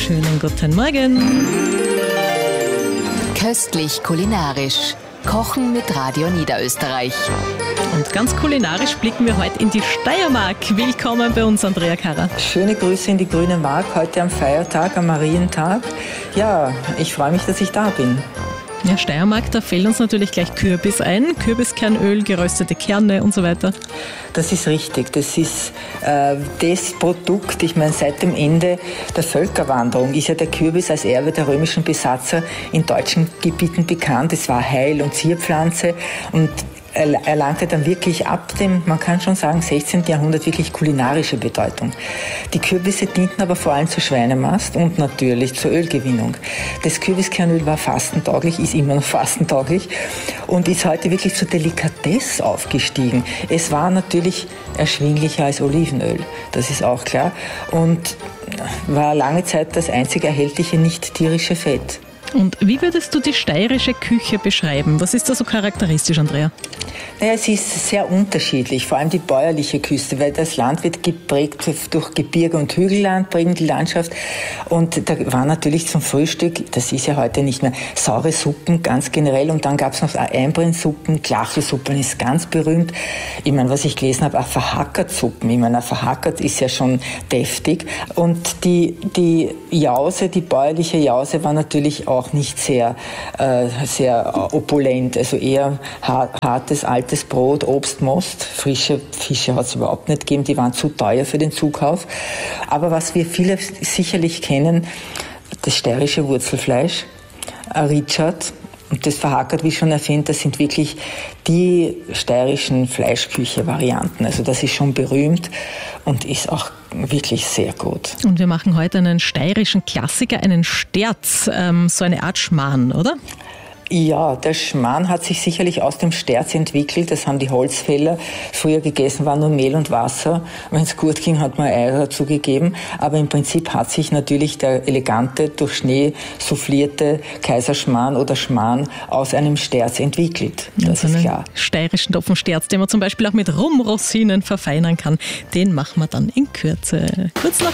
Schönen guten Morgen. Köstlich kulinarisch. Kochen mit Radio Niederösterreich. Und ganz kulinarisch blicken wir heute in die Steiermark. Willkommen bei uns, Andrea Karrer. Schöne Grüße in die Grüne Mark, heute am Feiertag, am Marientag. Ja, ich freue mich, dass ich da bin. Ja, Steiermark, da fällt uns natürlich gleich Kürbis ein. Kürbiskernöl, geröstete Kerne und so weiter. Das ist richtig. Das ist das Produkt, ich meine, seit dem Ende der Völkerwanderung ist ja der Kürbis als Erbe der römischen Besatzer in deutschen Gebieten bekannt. Es war Heil- und Zierpflanze und erlangte dann wirklich ab dem, man kann schon sagen, 16. Jahrhundert wirklich kulinarische Bedeutung. Die Kürbisse dienten aber vor allem zur Schweinemast und natürlich zur Ölgewinnung. Das Kürbiskernöl war fastentauglich, ist immer noch fastentauglich und ist heute wirklich zur Delikatesse aufgestiegen. Es war natürlich erschwinglicher als Olivenöl, das ist auch klar, und war lange Zeit das einzig erhältliche nicht-tierische Fett. Und wie würdest du die steirische Küche beschreiben? Was ist da so charakteristisch, Andrea? Naja, es ist sehr unterschiedlich, vor allem die bäuerliche Küste, weil das Land wird geprägt durch Gebirge und Hügelland, prägen die Landschaft. Und da war natürlich zum Frühstück, das ist ja heute nicht mehr, saure Suppen ganz generell. Und dann gab es noch Einbrennsuppen, Klachelsuppen ist ganz berühmt. Ich meine, was ich gelesen habe, auch Verhackertsuppen. Ich meine, verhackert ist ja schon deftig. Und die Jause, die bäuerliche Jause war natürlich auch nicht sehr opulent, also eher hartes, altes Brot, Obst, Most. Frische Fische hat es überhaupt nicht gegeben, die waren zu teuer für den Zukauf. Aber was wir viele sicherlich kennen, das steirische Wurzelfleisch, Richard und das verhackert, wie schon erwähnt, das sind wirklich die steirischen Fleischküche-Varianten. Also das ist schon berühmt und ist auch wirklich sehr gut. Und wir machen heute einen steirischen Klassiker, einen Sterz, so eine Art Schmarrn, oder? Ja, der Schmarrn hat sich sicherlich aus dem Sterz entwickelt. Das haben die Holzfäller früher gegessen, war nur Mehl und Wasser. Wenn es gut ging, hat man Eier dazugegeben. Aber im Prinzip hat sich natürlich der elegante, durch Schnee soufflierte Kaiserschmarrn oder Schmarrn aus einem Sterz entwickelt. Das ist klar. Steirischen Topfensterz, den man zum Beispiel auch mit Rumrosinen verfeinern kann, den machen wir dann in Kürze. Kurz nach